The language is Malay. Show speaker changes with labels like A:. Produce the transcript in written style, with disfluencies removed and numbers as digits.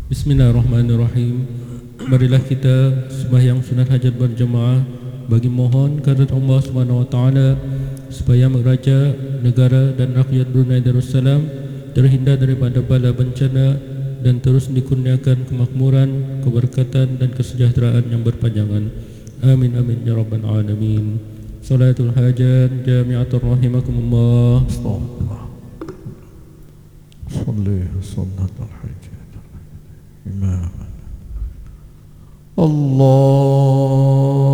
A: Bismillahirrahmanirrahim. Marilah kita sembahyang sunat hajat berjemaah bagi mohon kepada Allah Subhanahu Wa Taala supaya raja, negara dan rakyat Brunei Darussalam terhindar daripada bala bencana dan terus dikurniakan kemakmuran, keberkatan dan kesejahteraan yang berpanjangan. Amin amin ya rabbal alamin. Salatul hajat jami'atur rahimakumullah.
B: Astagfirullah. Salli salatul hajat. Imam. Allah